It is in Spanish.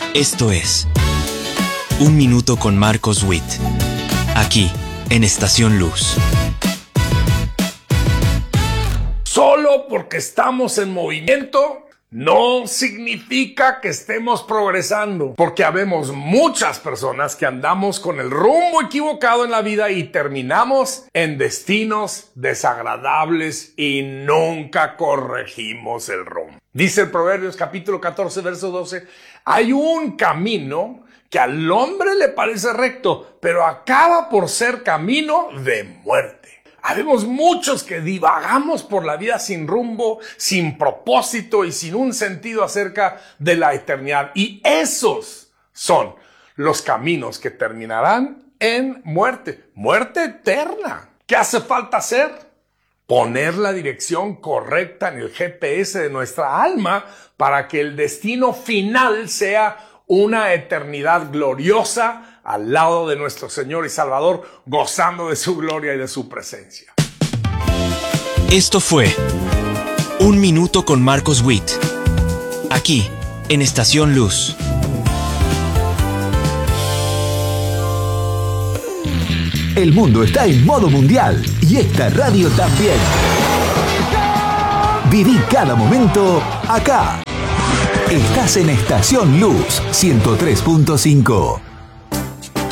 Esto es Un Minuto con Marcos Witt, aquí en Estación Luz. Solo porque estamos en movimiento no significa que estemos progresando, porque habemos muchas personas que andamos con el rumbo equivocado en la vida y terminamos en destinos desagradables y nunca corregimos el rumbo. Dice el Proverbios capítulo 14, verso 12, hay un camino que al hombre le parece recto, pero acaba por ser camino de muerte. Habemos muchos que divagamos por la vida sin rumbo, sin propósito y sin un sentido acerca de la eternidad. Y esos son los caminos que terminarán en muerte, muerte eterna. ¿Qué hace falta hacer? Poner la dirección correcta en el GPS de nuestra alma para que el destino final sea una eternidad gloriosa al lado de nuestro Señor y Salvador, gozando de su gloria y de su presencia. Esto fue Un Minuto con Marcos Witt, aquí en Estación Luz. El mundo está en modo mundial y esta radio también. Viví cada momento acá. Estás en Estación Luz 103.5.